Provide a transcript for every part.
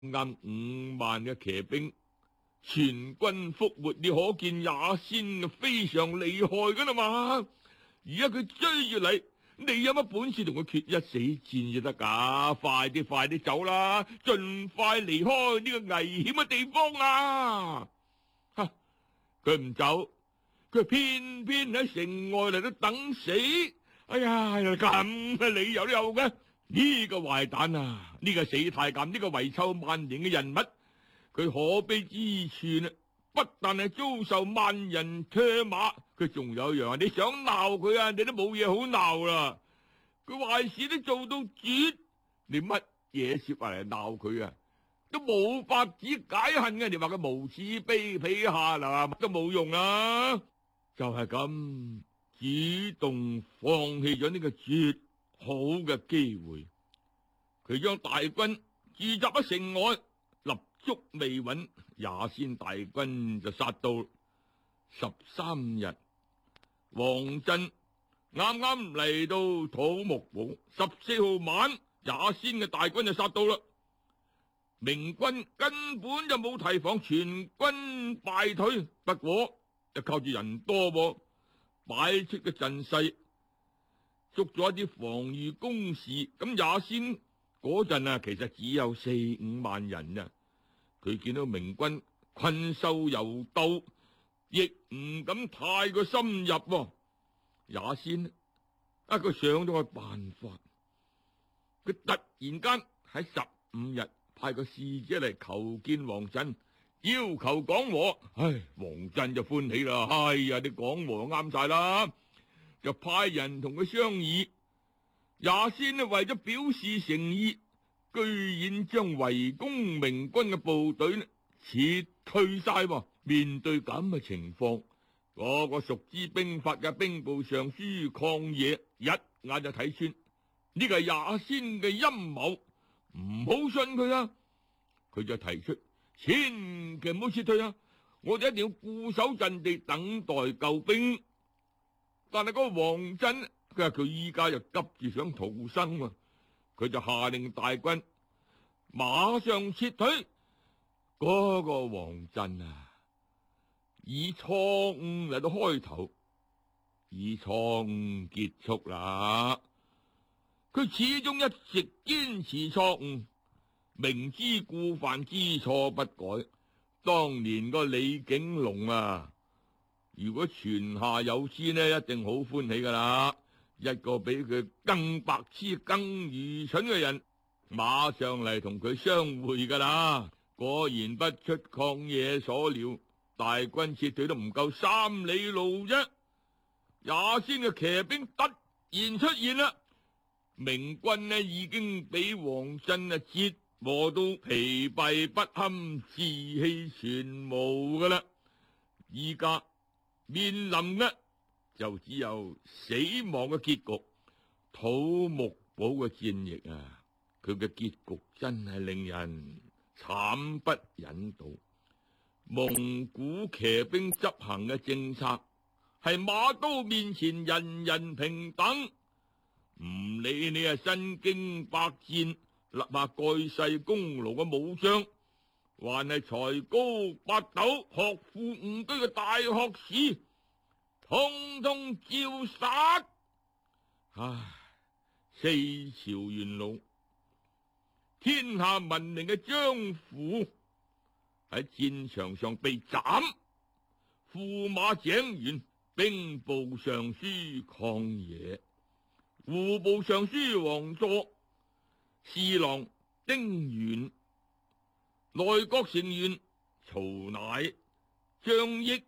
啱5萬嘅騎兵全軍覆沒，你可見也先非常厲害噶啦嘛。而家佢追住你，你有乜本事同佢決一死戰就得噶？快啲走啦，盡快離開呢個危險嘅地方啊！佢唔走，佢偏偏喺城外嚟到等死。哎呀，咁嘅理由都有嘅。呢個壞蛋啊，呢個死太監，呢個遺臭萬年嘅人物，佢可悲之處啊，不但係遭受萬人唾罵，佢仲有樣，你想鬧佢啊，你都冇嘢好鬧啦。佢壞事都做到絕，你乜嘢說話嚟鬧佢啊？都冇法子解恨嘅，你話佢無恥卑鄙下流都冇用啊！就係咁主動放棄咗呢個絕好嘅機會，佢將大軍駐紮喺城外，立足未穩，也先大軍就殺到。13日，王振啱啱嚟到土木堡，14號晚，也先嘅大軍就殺到啦。明軍根本就冇提防，全軍敗退。不過就靠住人多喎，擺出嘅陣勢，捉咗一啲防禦工事。咁也先嗰陣啊，其實只有4-5萬人啊。佢見到明軍困獸猶鬥，亦唔敢太過深入喎。也先佢想咗個辦法，佢突然間喺15日派個使者嚟求見王振，要求講和。王振就歡喜啦，你講和啱晒啦，就派人同佢商議。也先為咗表示誠意，居然將圍攻明軍嘅部隊撤退晒。面對咁嘅情況，嗰個熟知兵法嘅兵部尚書曠野一眼就睇穿呢個係也先嘅陰謀，唔好信佢啊！佢就提出，千祈唔好撤退啊！我哋一定要固守陣地，等待救兵。但係嗰個王振，佢話佢依家又急住想逃生啊，佢就下令大軍馬上撤退。嗰個王振啊，以錯誤嚟到開頭，以錯誤結束啦。佢始終一直堅持錯誤，明知故犯，知錯不改。當年個李景龍啊，如果泉下有知呢，一定好歡喜噶啦。一個比佢更白痴、更愚蠢嘅人，馬上嚟同佢相會噶啦。果然不出曠野所料，大軍撤退都唔夠3里路啫。也先嘅騎兵突然出現啦，明軍呢已經俾王振折磨到疲憊不堪、志氣全無噶啦。依家面臨嘅就只有死亡嘅結局。土木堡嘅戰役啊，佢嘅結局真係令人慘不忍睹。蒙古騎兵執行嘅政策係馬刀面前人人平等，唔理你係身經百戰、立下蓋世功勞嘅武將，還係才高八斗、學富五車嘅大學士，通通照殺。4朝元老，天下聞名嘅張符喺戰場上被斬，駙馬井原、兵部尚書曠野、戶部尚書王佐、侍郎丁原、內閣成員曹乃、張益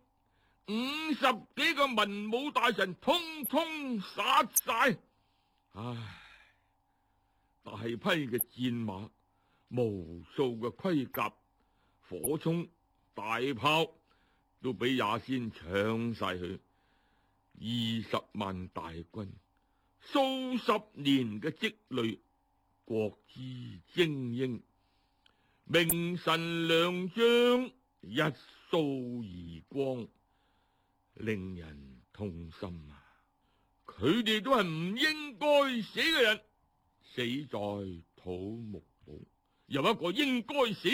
50幾個文武大臣，通通殺晒。大批嘅戰馬、無數嘅盔甲、火鎧、大炮都俾也先搶晒去。20萬大軍，數十年嘅積累，國之精英，名臣良將一掃而光，令人痛心啊！佢哋都係唔應該死嘅人，死在土木堡， 有一個應該死